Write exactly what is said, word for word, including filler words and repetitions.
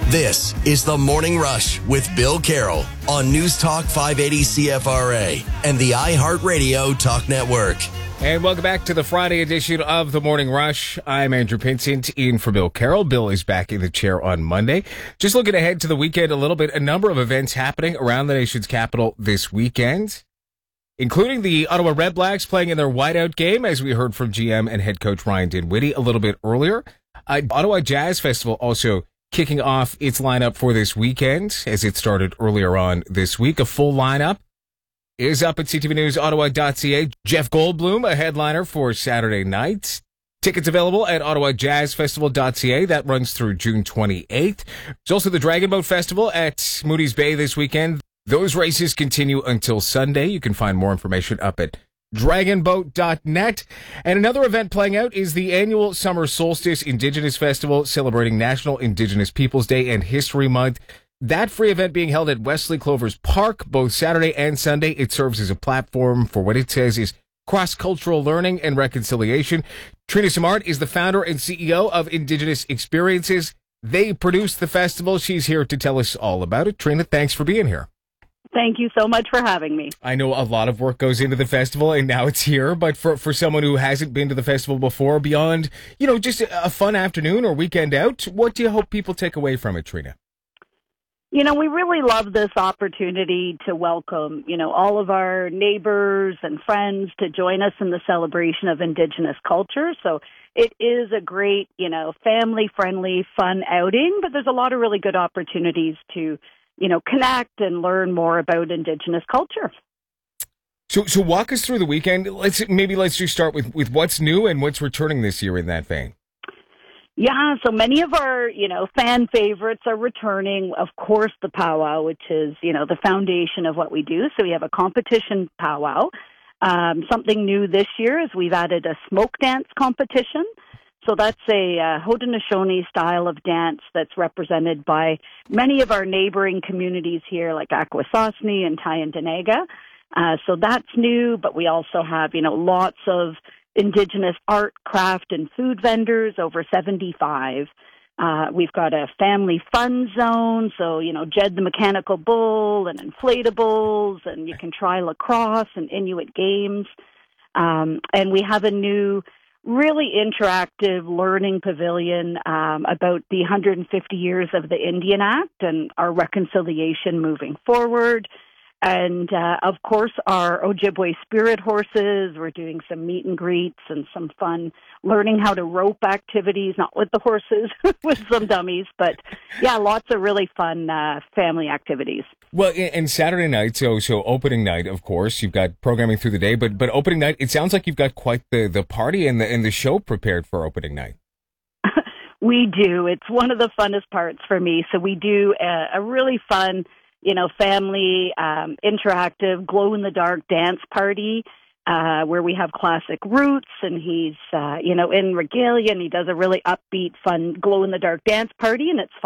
This is The Morning Rush with Bill Carroll on News Talk five eighty C F R A and the iHeartRadio Talk Network. And welcome back to the Friday edition of The Morning Rush. I'm Andrew Pinsent, in for Bill Carroll. Bill is back in the chair on Monday. Just looking ahead to the weekend a little bit, a number of events happening around the nation's capital this weekend, including the Ottawa Redblacks playing in their whiteout game, as we heard from G M and head coach Ryan Dinwiddie a little bit earlier. Uh, Ottawa Jazz Festival also kicking off its lineup for this weekend, as it started earlier on this week. A full lineup is up at c t v news ottawa dot c a. Jeff Goldblum, a headliner for Saturday night. Tickets available at ottawa jazz festival dot c a. That runs through June twenty-eighth. There's also the Dragon Boat Festival at Moody's Bay this weekend. Those races continue until Sunday. You can find more information up at dragon boat dot net. And another event playing out is the annual Summer Solstice Indigenous Festival, celebrating National Indigenous Peoples Day and History Month. That free event being held at Wesley Clovers Park both Saturday and Sunday. It serves as a platform for what it says is cross-cultural learning and reconciliation. Trina Simard is the founder and C E O of Indigenous Experiences. They produce the festival. She's here to tell us all about it. Trina, thanks for being here. Thank you so much for having me. I know a lot of work goes into the festival, and now it's here. But for, for someone who hasn't been to the festival before, beyond, you know, just a, a fun afternoon or weekend out, what do you hope people take away from it, Trina? You know, we really love this opportunity to welcome, you know, all of our neighbors and friends to join us in the celebration of Indigenous culture. So it is a great, you know, family-friendly, fun outing, but there's a lot of really good opportunities to, you know, connect and learn more about Indigenous culture. So, so walk us through the weekend. Let's maybe let's just start with, with what's new and what's returning this year in that vein. Yeah, so many of our, you know, fan favorites are returning. Of course, the powwow, which is, you know, the foundation of what we do. So we have a competition powwow. Um, something new this year is we've added a smoke dance competition. So that's a uh, Haudenosaunee style of dance that's represented by many of our neighboring communities here, like Akwesasne and Tyendinaga. Uh, so that's new, but we also have, you know, lots of Indigenous art, craft, and food vendors, over seventy-five. Uh, we've got a family fun zone, so, you know, Jed the Mechanical Bull and inflatables, and you can try lacrosse and Inuit games. Um, and we have a new, really interactive learning pavilion um, about the one hundred fifty years of the Indian Act and our reconciliation moving forward. And, uh, of course, our Ojibwe spirit horses. We're doing some meet and greets and some fun learning how to rope activities, not with the horses, with some dummies. But, yeah, lots of really fun uh, family activities. Well, and Saturday night, so so opening night, of course, you've got programming through the day. But but opening night, it sounds like you've got quite the, the party and the, and the show prepared for opening night. We do. It's one of the funnest parts for me. So we do a, a really fun, you know, family, um, interactive, glow-in-the-dark dance party uh, where we have classic roots, and he's, uh, you know, in regalia, and he does a really upbeat, fun, glow-in-the-dark dance party, and it's